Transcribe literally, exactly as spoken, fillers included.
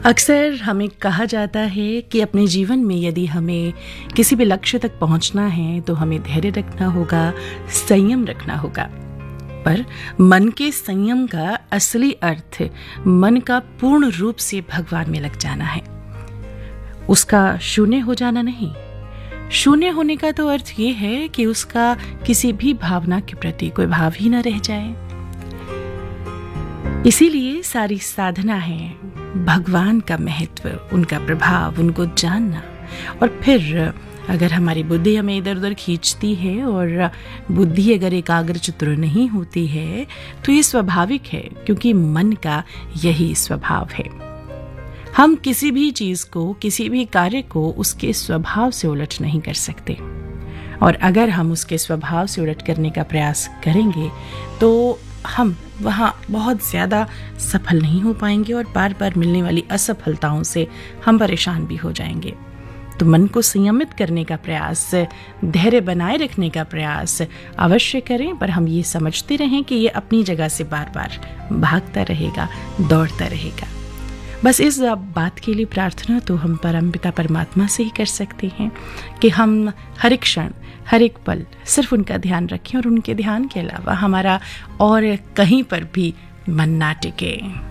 अक्सर हमें कहा जाता है कि अपने जीवन में यदि हमें किसी भी लक्ष्य तक पहुंचना है तो हमें धैर्य रखना होगा, संयम रखना होगा। पर मन के संयम का असली अर्थ मन का पूर्ण रूप से भगवान में लग जाना है, उसका शून्य हो जाना नहीं। शून्य होने का तो अर्थ ये है कि उसका किसी भी भावना के प्रति कोई भाव ही न रह जाए। इसीलिए सारी साधना है भगवान का महत्व, उनका प्रभाव, उनको जानना। और फिर अगर हमारी बुद्धि हमें इधर उधर खींचती है और बुद्धि अगर एकाग्रचित्त नहीं होती है तो ये स्वाभाविक है, क्योंकि मन का यही स्वभाव है। हम किसी भी चीज को, किसी भी कार्य को उसके स्वभाव से उलट नहीं कर सकते, और अगर हम उसके स्वभाव से उलट करने का प्रयास करेंगे तो हम वहाँ बहुत ज़्यादा सफल नहीं हो पाएंगे और बार बार मिलने वाली असफलताओं से हम परेशान भी हो जाएंगे। तो मन को संयमित करने का प्रयास, धैर्य बनाए रखने का प्रयास अवश्य करें, पर हम ये समझते रहें कि ये अपनी जगह से बार बार भागता रहेगा, दौड़ता रहेगा। बस इस बात के लिए प्रार्थना तो हम परमपिता परमात्मा से ही कर सकते हैं कि हम हर एक क्षण, हर एक पल सिर्फ उनका ध्यान रखें और उनके ध्यान के अलावा हमारा और कहीं पर भी मन ना टिके।